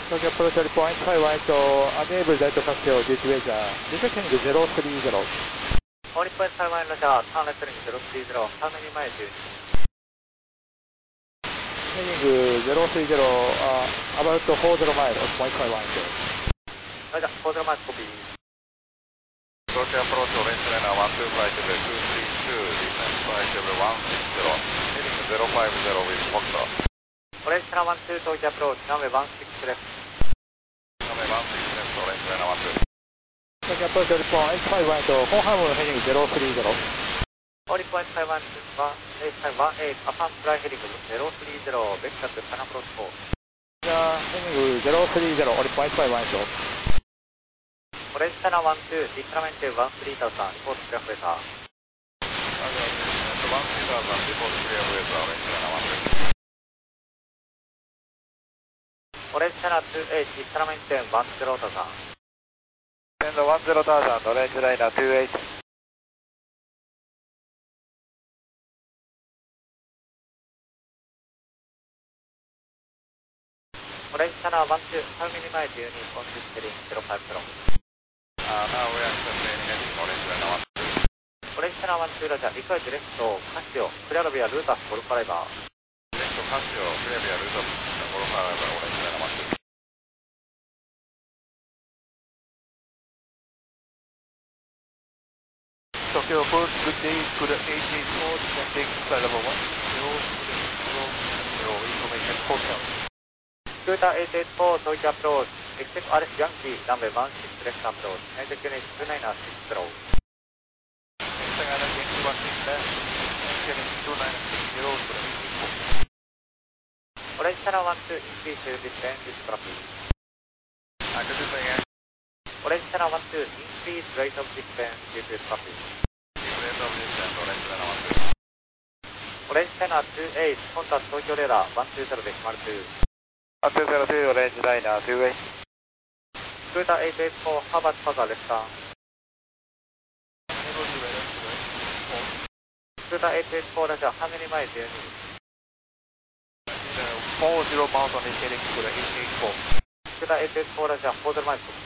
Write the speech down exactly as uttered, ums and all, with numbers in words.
Tokyo approach point five one to enable that taxi due to weather. Detecting zero three zero. Only point five one Roger, turn left heading zero three zero, how many miles do you need? Heading zero three zero, uh, about four zero miles, point five one to. Roger, four zero miles copy. Tokyo approach orange liner one two five two three two, descent flight level one six zero, heading zero five zero with Foxtrot. Orange liner one two, Tokyo approach, runway one six left. Runway one six left, orange liner one two. Tokyo approach point five one to Honham heading zero three zero. Only point five one eight five one eight, affirm fly heading zero three zero, vector to San approach four. Yeah, heading zero three zero, only point five one to. Orange liner one two, decrement one three thousand, report clear weather. Roger, one three thousand, report clear weather, orange liner one two. Orange liner two eight, decrement one zero thousand. Send one zero thousand, orange liner two eight. Orange liner one two, how many miles do you need on this heading zero five zero? Uh, now we are currently heading orange liner one two. Orange liner one two, Roger, request direct Casio, clear via Lutas, Golf Driver. Direct Casio, clear via Lutas, Golf Driver, orange liner one two. Tokyo approach, good day, good eight eight four, descending flight level one zero zero zero, information hotel. Scooter eight eight four, Tokyo approach, expect R S Yankee, runway one six left approach, United unit two nine six zero. Expect R S Yankee one six left, heading two nine six zero to the eight eight four. Orange liner one two, increase distance with traffic. Uh, could you say again? Orange liner one two, increase rate of distance due to traffic. Rate of distance, orange liner one two. Orange liner two eight, contact Tokyo radar one two zero decimal two. one two zero two, orange liner two eight. Scooter eight eight four, Harvard further left turn. Scooter eight eight four, Roger, how many miles do you need? four zero miles on this heading to the eight eight four. Scooter eight eight four, Roger, four zero miles.